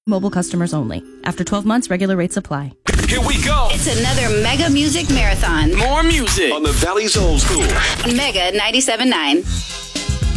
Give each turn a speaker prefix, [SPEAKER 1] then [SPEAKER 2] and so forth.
[SPEAKER 1] Mobile customers only. After 12 months, regular rates apply.
[SPEAKER 2] Here we go.
[SPEAKER 3] It's another Mega Music Marathon.
[SPEAKER 2] More music
[SPEAKER 4] on the Valley's Old School.
[SPEAKER 3] Mega 97.9.